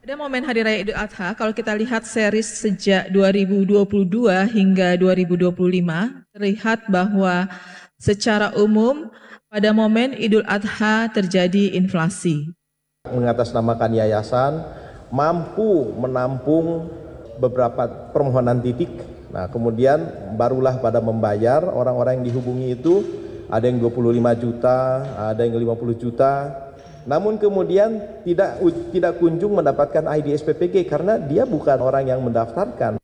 Pada momen Hari Raya Idul Adha, kalau kita lihat series sejak 2022 hingga 2025, terlihat bahwa secara umum pada momen Idul Adha terjadi inflasi. Mengatasnamakan yayasan mampu menampung beberapa permohonan titik. Nah, kemudian barulah pada membayar orang-orang yang dihubungi itu, ada yang 25 juta, ada yang 50 juta. Namun kemudian tidak kunjung mendapatkan ID SPPG karena dia bukan orang yang mendaftarkan.